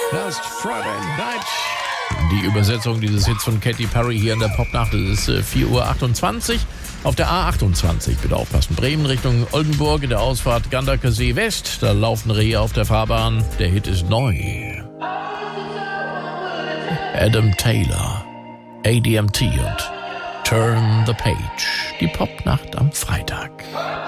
Last Friday Night. Die Übersetzung dieses Hits von Katy Perry hier in der Popnacht. Es ist 4:28 Uhr auf der A28. Bitte aufpassen. Bremen Richtung Oldenburg in der Ausfahrt Gandaker See West. Da laufen Rehe auf der Fahrbahn. Der Hit ist neu. Adam Taylor, ADMT und Turn the Page. Die Popnacht am Freitag.